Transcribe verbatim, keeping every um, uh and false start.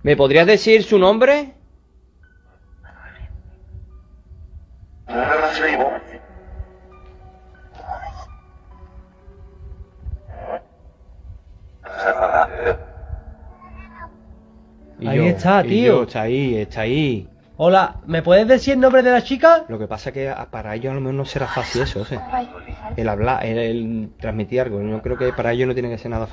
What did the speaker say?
¿Me podrías decir su nombre? Y Ahí yo, está, y tío. yo, está ahí, está ahí. Hola, ¿me puedes decir el nombre de la chica? Lo que pasa es que a- para ellos a lo mejor no será fácil eso, o sea, el hablar, el, el transmitir algo. Yo creo que para ellos no tiene que ser nada fácil.